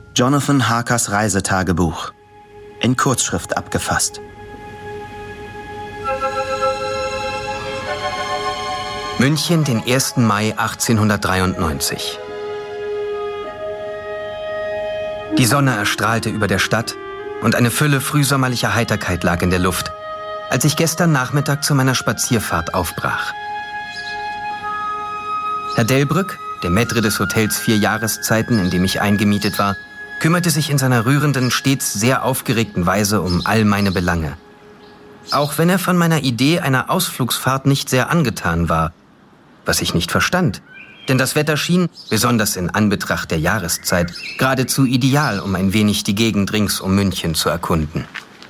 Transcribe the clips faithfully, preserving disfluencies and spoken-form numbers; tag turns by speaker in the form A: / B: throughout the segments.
A: Jonathan Harkers Reisetagebuch. In Kurzschrift abgefasst.
B: München, den ersten Mai achtzehnhundertdreiundneunzig. Die Sonne erstrahlte über der Stadt und eine Fülle frühsommerlicher Heiterkeit lag in der Luft, als ich gestern Nachmittag zu meiner Spazierfahrt aufbrach. Herr Delbrück, der Maître des Hotels Vier Jahreszeiten, in dem ich eingemietet war, kümmerte sich in seiner rührenden, stets sehr aufgeregten Weise um all meine Belange. Auch wenn er von meiner Idee einer Ausflugsfahrt nicht sehr angetan war, was ich nicht verstand, denn das Wetter schien, besonders in Anbetracht der Jahreszeit, geradezu ideal, um ein wenig die Gegend rings um München zu erkunden.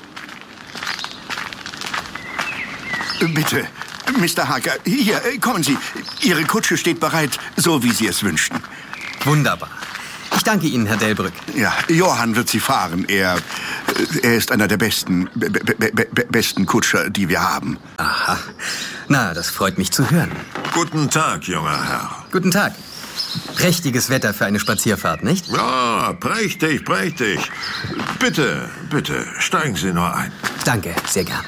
C: Bitte, Mister Harker, hier, kommen Sie. Ihre Kutsche steht bereit, so wie Sie es wünschten.
B: Wunderbar. Ich danke Ihnen, Herr Delbrück.
C: Ja, Johann wird Sie fahren. Er, er ist einer der besten, be, be, be, besten Kutscher, die wir haben.
B: Aha. Na, das freut mich zu hören.
D: Guten Tag, junger Herr.
B: Guten Tag. Prächtiges Wetter für eine Spazierfahrt, nicht?
D: Ja, prächtig, prächtig. Bitte, bitte, steigen Sie nur ein.
B: Danke, sehr gern.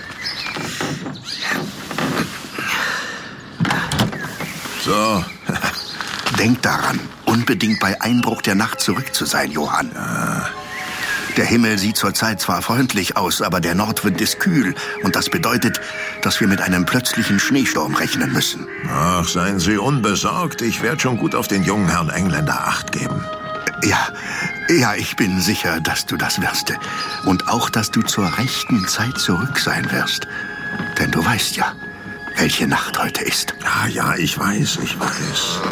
D: So.
C: Denk daran, unbedingt bei Einbruch der Nacht zurück zu sein, Johann.
D: Ja.
C: Der Himmel sieht zurzeit zwar freundlich aus, aber der Nordwind ist kühl. Und das bedeutet, dass wir mit einem plötzlichen Schneesturm rechnen müssen.
D: Ach, seien Sie unbesorgt. Ich werde schon gut auf den jungen Herrn Engländer Acht geben.
C: Ja, ja, ich bin sicher, dass du das wirst. Und auch, dass du zur rechten Zeit zurück sein wirst. Denn du weißt ja, welche Nacht heute ist.
D: Ja, ja, ich weiß, ich weiß.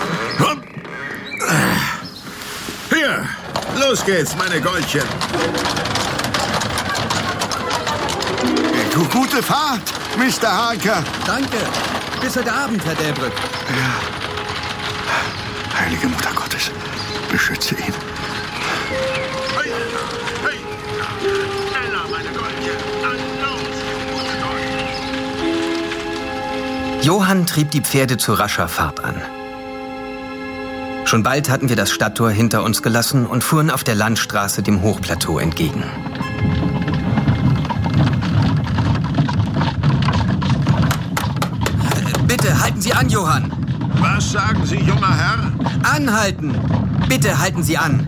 D: Hier, los geht's, meine Goldchen.
C: Du, gute Fahrt, Mister Harker.
B: Danke. Bis heute Abend, Herr Delbrück.
C: Ja. Heilige Mutter Gottes, beschütze ihn.
D: Hey, hey. Schneller, meine Goldchen. Dann los, gute Gott.
B: Johann trieb die Pferde zu rascher Fahrt an. Schon bald hatten wir das Stadttor hinter uns gelassen und fuhren auf der Landstraße dem Hochplateau entgegen. Bitte, halten Sie an, Johann!
D: Was sagen Sie, junger Herr?
B: Anhalten! Bitte, halten Sie an!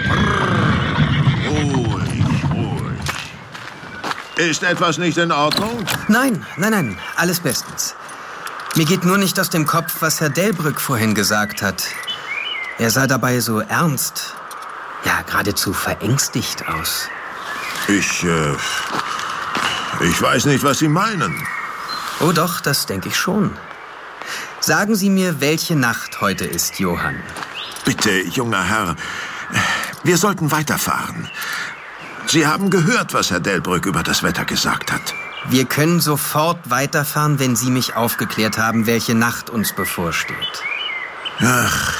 D: Ruhig, ruhig. Ist etwas nicht in Ordnung?
B: Nein, nein, nein, alles bestens. Mir geht nur nicht aus dem Kopf, was Herr Delbrück vorhin gesagt hat. Er sah dabei so ernst, ja, geradezu verängstigt aus.
D: Ich, äh, ich weiß nicht, was Sie meinen.
B: Oh doch, das denke ich schon. Sagen Sie mir, welche Nacht heute ist, Johann.
D: Bitte, junger Herr, wir sollten weiterfahren. Sie haben gehört, was Herr Delbrück über das Wetter gesagt hat.
B: Wir können sofort weiterfahren, wenn Sie mich aufgeklärt haben, welche Nacht uns bevorsteht.
D: Ach,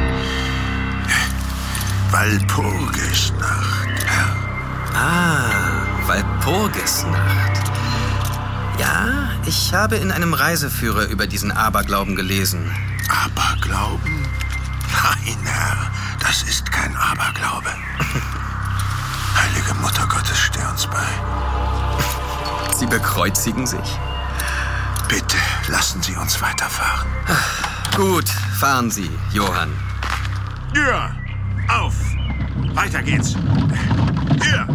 D: Walpurgisnacht, Herr.
B: Ah, Walpurgisnacht. Ja, ich habe in einem Reiseführer über diesen Aberglauben gelesen.
D: Aberglauben? Nein, Herr, das ist kein Aberglaube. Heilige Mutter Gottes, steh uns bei.
B: Sie bekreuzigen sich?
D: Bitte, lassen Sie uns weiterfahren.
B: Ach, gut, fahren Sie, Johann.
D: Ja, auf! Weiter geht's. Hier!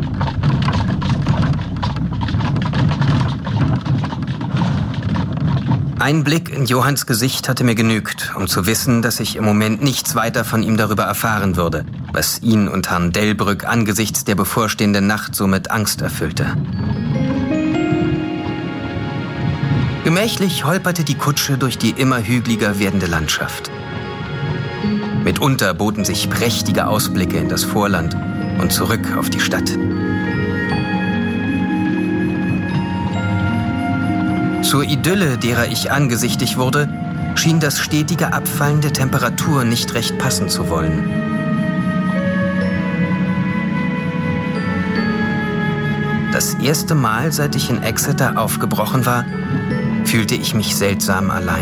B: Ein Blick in Johanns Gesicht hatte mir genügt, um zu wissen, dass ich im Moment nichts weiter von ihm darüber erfahren würde, was ihn und Herrn Delbrück angesichts der bevorstehenden Nacht so mit Angst erfüllte. Gemächlich holperte die Kutsche durch die immer hügeliger werdende Landschaft. Mitunter boten sich prächtige Ausblicke in das Vorland und zurück auf die Stadt. Zur Idylle, derer ich angesichtig wurde, schien das stetige Abfallen der Temperatur nicht recht passen zu wollen. Das erste Mal, seit ich in Exeter aufgebrochen war, fühlte ich mich seltsam allein.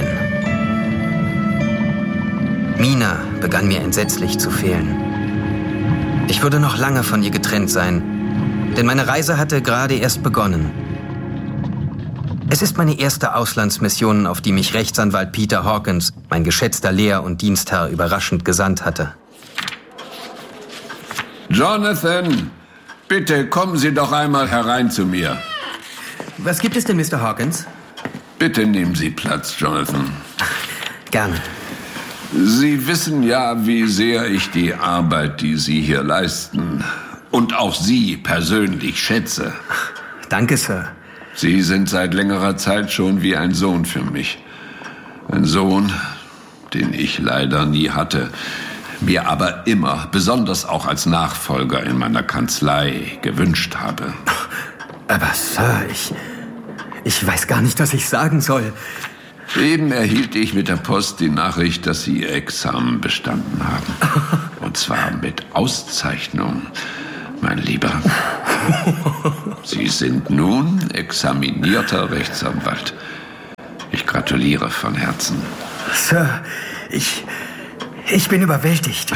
B: Mina begann mir entsetzlich zu fehlen. Ich würde noch lange von ihr getrennt sein, denn meine Reise hatte gerade erst begonnen. Es ist meine erste Auslandsmission, auf die mich Rechtsanwalt Peter Hawkins, mein geschätzter Lehr- und Dienstherr, überraschend gesandt hatte.
E: Jonathan, bitte kommen Sie doch einmal herein zu mir.
B: Was gibt es denn, Mister Hawkins?
E: Bitte nehmen Sie Platz, Jonathan.
B: Gerne.
E: Sie wissen ja, wie sehr ich die Arbeit, die Sie hier leisten, und auch Sie persönlich schätze.
B: Danke, Sir.
E: Sie sind seit längerer Zeit schon wie ein Sohn für mich. Ein Sohn, den ich leider nie hatte, mir aber immer, besonders auch als Nachfolger in meiner Kanzlei, gewünscht habe.
B: Aber Sir, ich... Ich weiß gar nicht, was ich sagen soll.
E: Eben erhielt ich mit der Post die Nachricht, dass Sie Ihr Examen bestanden haben. Und zwar mit Auszeichnung, mein Lieber. Sie sind nun examinierter Rechtsanwalt. Ich gratuliere von Herzen.
B: Sir, ich... Ich bin überwältigt.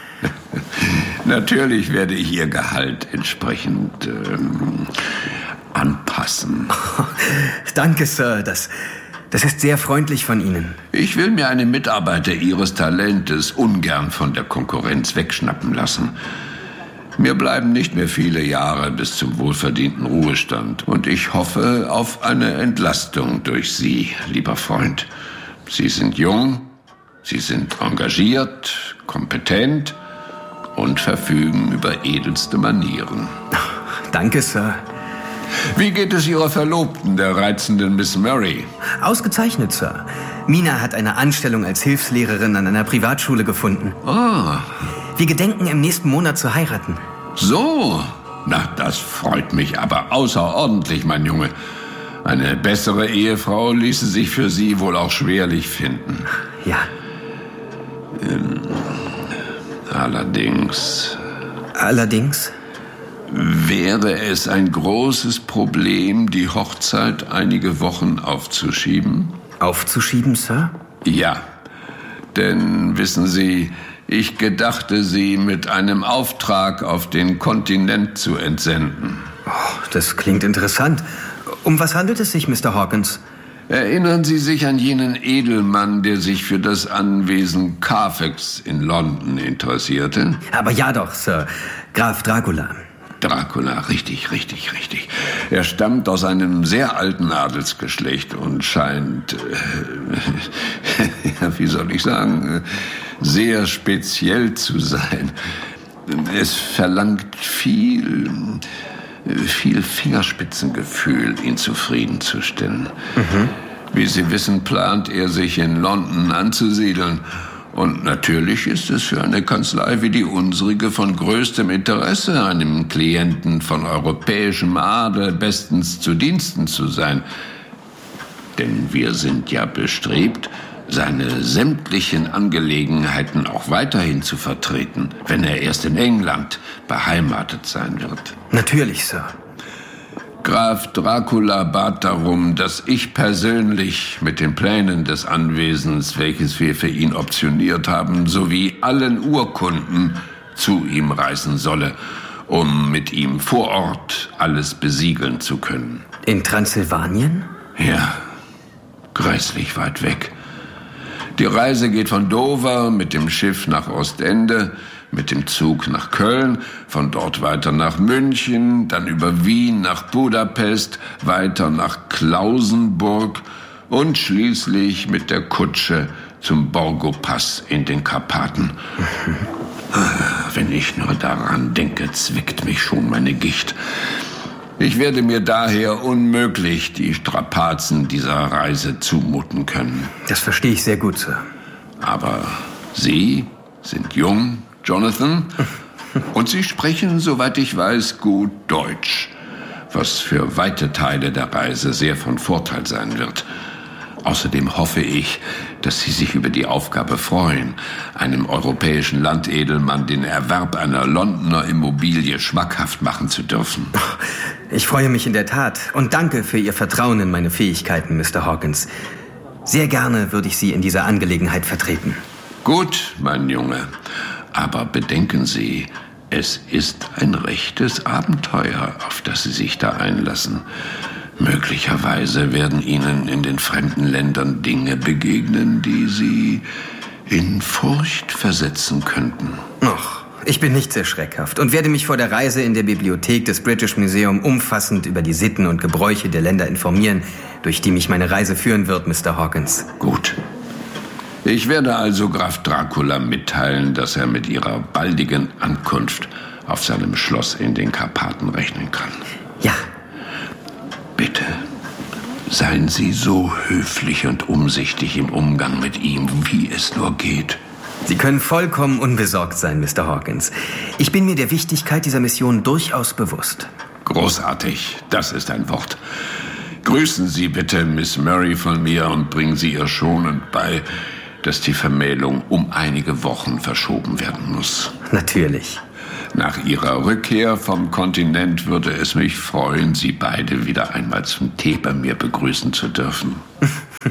E: Natürlich werde ich Ihr Gehalt entsprechend ähm, anpassen.
B: Danke, Sir. Das, das ist sehr freundlich von Ihnen.
E: Ich will mir einen Mitarbeiter Ihres Talentes ungern von der Konkurrenz wegschnappen lassen. Mir bleiben nicht mehr viele Jahre bis zum wohlverdienten Ruhestand. Und ich hoffe auf eine Entlastung durch Sie, lieber Freund. Sie sind jung, Sie sind engagiert, kompetent und verfügen über edelste Manieren.
B: Danke, Sir.
E: Wie geht es Ihrer Verlobten, der reizenden Miss Murray?
B: Ausgezeichnet, Sir. Mina hat eine Anstellung als Hilfslehrerin an einer Privatschule gefunden.
E: Ah.
B: Wir gedenken im nächsten Monat zu heiraten.
E: So, na, das freut mich aber außerordentlich, mein Junge. Eine bessere Ehefrau ließe sich für Sie wohl auch schwerlich finden.
B: Ja.
E: Ähm, allerdings...
B: Allerdings?
E: Wäre es ein großes Problem, die Hochzeit einige Wochen aufzuschieben?
B: Aufzuschieben, Sir?
E: Ja, denn wissen Sie, ich gedachte, Sie mit einem Auftrag auf den Kontinent zu entsenden.
B: Oh, das klingt interessant. Um was handelt es sich, Mister Hawkins?
E: Erinnern Sie sich an jenen Edelmann, der sich für das Anwesen Carfax in London interessierte?
B: Aber ja doch, Sir. Graf Dracula.
E: Dracula, richtig, richtig, richtig. Er stammt aus einem sehr alten Adelsgeschlecht und scheint, äh, ja, wie soll ich sagen, sehr speziell zu sein. Es verlangt viel, viel Fingerspitzengefühl, ihn zufriedenzustellen. Mhm. Wie Sie wissen, plant er, sich in London anzusiedeln. Und natürlich ist es für eine Kanzlei wie die unsrige von größtem Interesse, einem Klienten von europäischem Adel bestens zu Diensten zu sein. Denn wir sind ja bestrebt, seine sämtlichen Angelegenheiten auch weiterhin zu vertreten, wenn er erst in England beheimatet sein wird.
B: Natürlich, Sir.
E: Graf Dracula bat darum, dass ich persönlich mit den Plänen des Anwesens, welches wir für ihn optioniert haben, sowie allen Urkunden zu ihm reisen solle, um mit ihm vor Ort alles besiegeln zu können.
B: In Transsilvanien?
E: Ja, grässlich weit weg. Die Reise geht von Dover mit dem Schiff nach Ostende, mit dem Zug nach Köln, von dort weiter nach München, dann über Wien nach Budapest, weiter nach Klausenburg und schließlich mit der Kutsche zum Borgo-Pass in den Karpaten. Wenn ich nur daran denke, zwickt mich schon meine Gicht. Ich werde mir daher unmöglich die Strapazen dieser Reise zumuten können.
B: Das verstehe ich sehr gut, Sir.
E: Aber Sie sind jung, Jonathan, und Sie sprechen, soweit ich weiß, gut Deutsch, was für weite Teile der Reise sehr von Vorteil sein wird. Außerdem hoffe ich, dass Sie sich über die Aufgabe freuen, einem europäischen Landedelmann den Erwerb einer Londoner Immobilie schmackhaft machen zu dürfen.
B: Ich freue mich in der Tat und danke für Ihr Vertrauen in meine Fähigkeiten, Mister Hawkins. Sehr gerne würde ich Sie in dieser Angelegenheit vertreten.
E: Gut, mein Junge. Aber bedenken Sie, Es ist ein rechtes Abenteuer, auf das Sie sich da einlassen. Möglicherweise werden Ihnen in den fremden Ländern Dinge begegnen, die Sie in Furcht versetzen könnten.
B: Ach, ich bin nicht sehr schreckhaft und werde mich vor der Reise in der Bibliothek des British Museum umfassend über die Sitten und Gebräuche der Länder informieren, durch die mich meine Reise führen wird, Mister Hawkins.
E: Gut. Ich werde also Graf Dracula mitteilen, dass er mit Ihrer baldigen Ankunft auf seinem Schloss in den Karpaten rechnen kann.
B: Ja.
E: Bitte, seien Sie so höflich und umsichtig im Umgang mit ihm, wie es nur geht.
B: Sie können vollkommen unbesorgt sein, Mister Hawkins. Ich bin mir der Wichtigkeit dieser Mission durchaus bewusst.
E: Großartig, das ist ein Wort. Grüßen Sie bitte Miss Murray von mir und bringen Sie ihr schonend bei, dass die Vermählung um einige Wochen verschoben werden muss.
B: Natürlich.
E: Nach Ihrer Rückkehr vom Kontinent würde es mich freuen, Sie beide wieder einmal zum Tee bei mir begrüßen zu dürfen.